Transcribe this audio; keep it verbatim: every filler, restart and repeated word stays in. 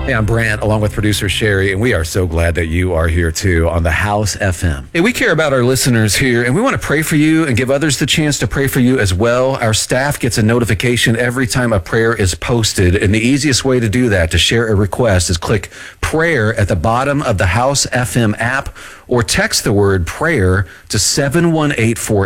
Hey, I'm Brant, along with producer Sherry, and we are so glad that you are here too on the House F M. Hey, we care about our listeners here, and we want to pray for you and give others the chance to pray for you as well. Our staff gets a notification every time a prayer is posted, and the easiest way to do that, to share a request, is click prayer at the bottom of the House F M app or text the word prayer to seven one eight four